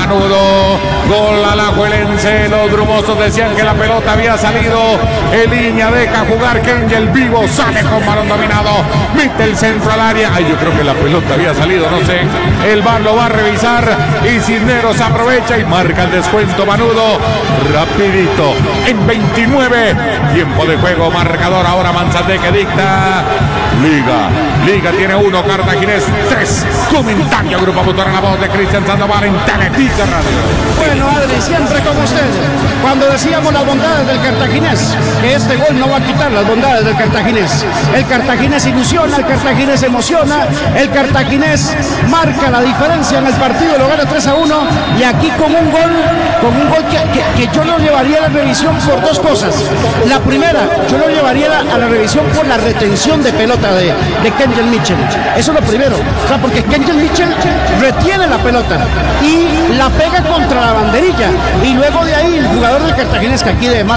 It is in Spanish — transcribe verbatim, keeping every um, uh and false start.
Manudo. Gol alajuelense. Los brumosos decían que la pelota había salido. El línea deja jugar Kengel Vivo. Sale con balón dominado. Mete el centro al área. Ay, yo creo que la pelota había salido, no sé. El V A R lo va a revisar. Y Cisneros aprovecha y marca el descuento. Manudo. Rapidito. En veintinueve. Tiempo de juego. Marcador ahora Manzanté que dicta. Liga. Liga tiene uno. Cartaginés tres. Comentario Grupo Motor en la voz de Cristian Sandoval en Teletica Radio. Bueno, Adri, siempre con usted. Cuando decíamos las bondades del Cartaginés, que este gol no va a quitar las bondades del Cartaginés. El Cartaginés ilusiona, el Cartaginés emociona, el Cartaginés marca la diferencia en el partido, lo gana tres a uno. Y aquí con un gol, con un gol que, que, que yo lo llevaría a la revisión por dos cosas. La primera, yo lo llevaría a la revisión por la retención de pelota de, de Kengel Mitchell. Eso es lo primero. O sea, porque Kengel Mitchell retiene la pelota y la pega contra la banderilla. Y luego de ahí el jugador del Cartaginés, que aquí de